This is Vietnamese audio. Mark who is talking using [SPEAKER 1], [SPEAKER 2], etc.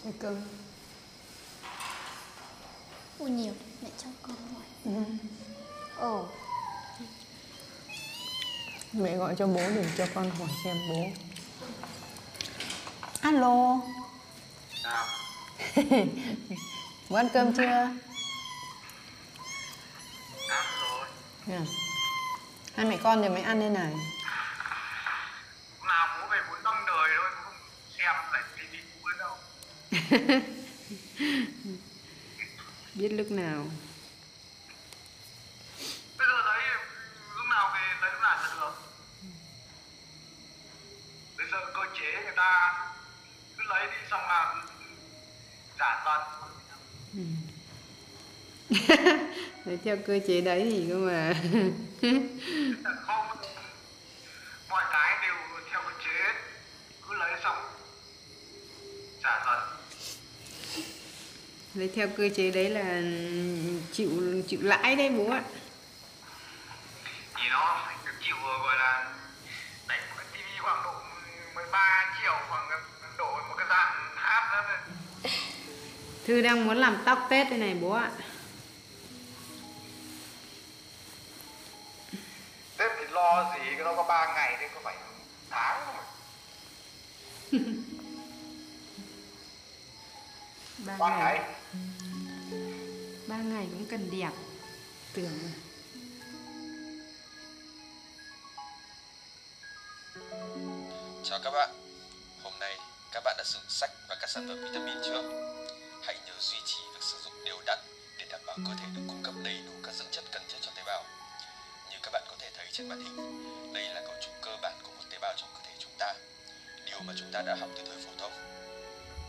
[SPEAKER 1] Cái cơm.
[SPEAKER 2] Ui nhiều, mẹ cho con hỏi. Ồ.
[SPEAKER 1] Mẹ gọi cho bố để cho con hỏi xem bố. Alo.
[SPEAKER 3] Nào.
[SPEAKER 1] Bố ăn cơm chưa?
[SPEAKER 3] Ăn rồi.
[SPEAKER 1] À. Hai mẹ con rồi mới ăn đây này.
[SPEAKER 3] Lúc nào bố về muốn đong đời thôi, bố không xem lại TV bố đâu.
[SPEAKER 1] Biết lúc nào.
[SPEAKER 3] Bây giờ lấy lúc nào về lấy lúc nào là được. Bây giờ cơ chế người ta cứ lấy đi xong là trả tận.
[SPEAKER 1] Để theo cơ chế đấy thì cơ mà.
[SPEAKER 3] Không, mọi cái đều theo cơ chế, cứ lấy xong trả tận.
[SPEAKER 1] Lấy theo cơ chế đấy là chịu lãi đấy bố ạ.
[SPEAKER 3] Thì nó chịu gọi là đánh một cái TV khoảng độ 13 triệu, khoảng độ một cái dàn hát nữa.
[SPEAKER 1] Thư đang muốn làm tóc Tết đây này bố ạ.
[SPEAKER 3] Tết thì lo gì, nó có 3 ngày thì có phải tháng không? 3 ngày.
[SPEAKER 1] 3 ngày cũng cần đẹp. Tưởng mà.
[SPEAKER 4] Chào các bạn. Hôm nay các bạn đã sử dụng sách và các sản phẩm vitamin chưa? Hãy nhớ duy trì việc sử dụng đều đặn để đảm bảo cơ thể được cung cấp đầy đủ các dưỡng chất cần thiết cho tế bào. Như các bạn có thể thấy trên màn hình, đây là cấu trúc cơ bản của một tế bào trong cơ thể chúng ta, điều mà chúng ta đã học từ thời phổ thông.